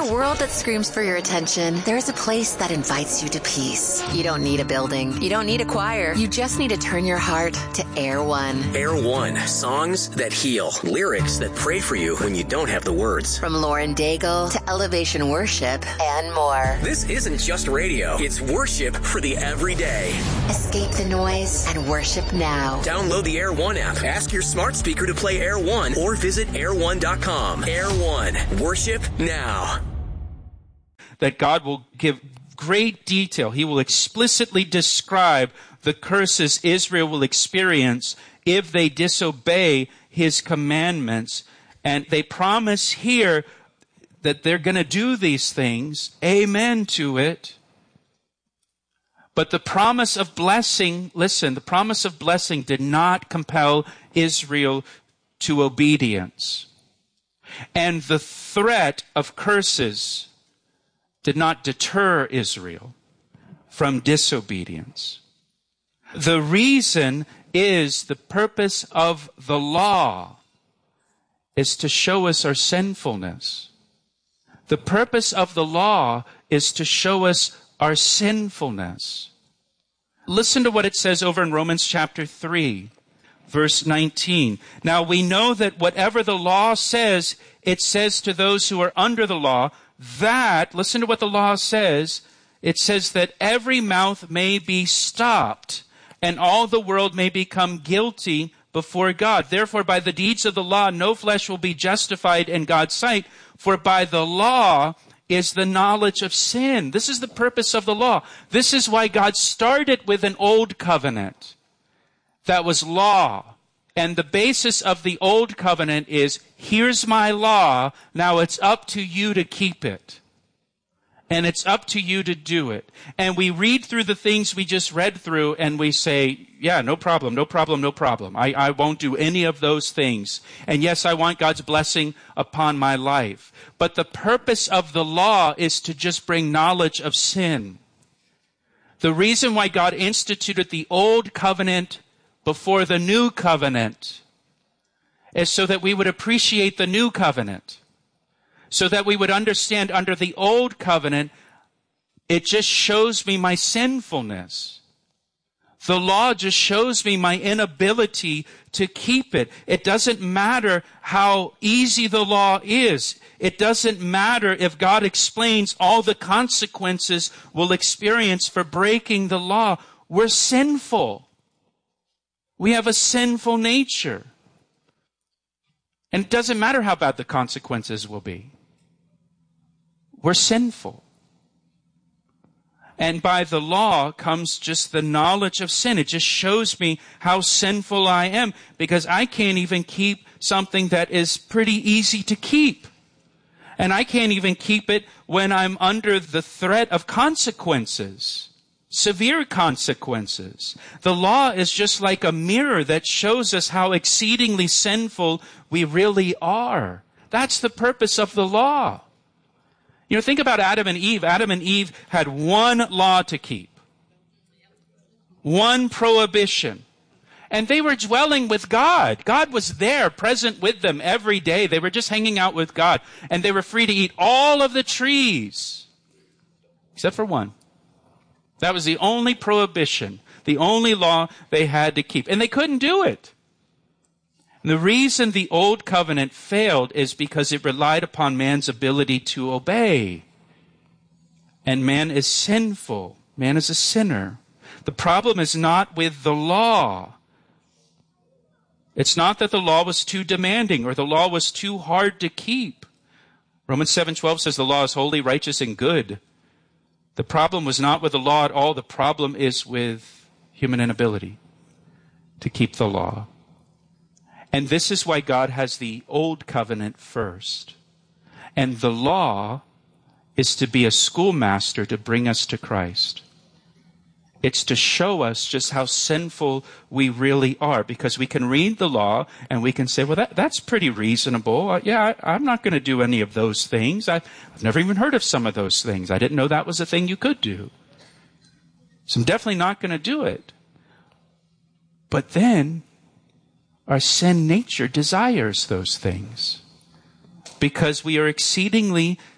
a world that screams for your attention, there's a place that invites you to peace. You don't need a building. You don't need a choir. You just need to turn your heart to Air One. Air One. Songs that heal. Lyrics that pray for you when you don't have the words. From Lauren Daigle to Elevation Worship and more. This isn't just radio. It's worship for the everyday. Escape the noise and worship now. Download the Air One app. Ask your smart speaker to play Air One or visit air1.com. Air One. Worship now. That God will give great detail. He will explicitly describe the curses Israel will experience if they disobey his commandments. And they promise here that they're going to do these things. Amen to it. But the promise of blessing, listen, the promise of blessing did not compel Israel to obedience. And the threat of curses did not deter Israel from disobedience. The reason is the purpose of the law is to show us our sinfulness. The purpose of the law is to show us our sinfulness. Listen to what it says over in Romans chapter 3, verse 19. Now we know that whatever the law says, it says to those who are under the law, that, listen to what the law says, it says that every mouth may be stopped and all the world may become guilty before God. Therefore, by the deeds of the law, no flesh will be justified in God's sight, for by the law is the knowledge of sin. This is the purpose of the law. This is why God started with an old covenant that was law. And the basis of the old covenant is, here's my law, now it's up to you to keep it. And it's up to you to do it. And we read through the things we just read through and we say, yeah, no problem, no problem, no problem. I won't do any of those things. And yes, I want God's blessing upon my life. But the purpose of the law is to just bring knowledge of sin. The reason why God instituted the old covenant before the new covenant is so that we would appreciate the new covenant. So that we would understand under the old covenant, it just shows me my sinfulness. The law just shows me my inability to keep it. It doesn't matter how easy the law is. It doesn't matter if God explains all the consequences we'll experience for breaking the law. We're sinful. We have a sinful nature. And it doesn't matter how bad the consequences will be. We're sinful. And by the law comes just the knowledge of sin. It just shows me how sinful I am because I can't even keep something that is pretty easy to keep. And I can't even keep it when I'm under the threat of consequences, severe consequences. The law is just like a mirror that shows us how exceedingly sinful we really are. That's the purpose of the law. You know, think about Adam and Eve. Adam and Eve had one law to keep. One prohibition. And they were dwelling with God. God was there, present with them every day. They were just hanging out with God. And they were free to eat all of the trees. Except for one. That was the only prohibition. The only law they had to keep. And they couldn't do it. The reason the old covenant failed is because it relied upon man's ability to obey. And man is sinful. Man is a sinner. The problem is not with the law. It's not that the law was too demanding or the law was too hard to keep. Romans 7:12 says the law is holy, righteous, and good. The problem was not with the law at all. The problem is with human inability to keep the law. And this is why God has the old covenant first. And the law is to be a schoolmaster to bring us to Christ. It's to show us just how sinful we really are. Because we can read the law and we can say, well, that's pretty reasonable. I'm not going to do any of those things. I've never even heard of some of those things. I didn't know that was a thing you could do. So I'm definitely not going to do it. But then our sin nature desires those things because we are exceedingly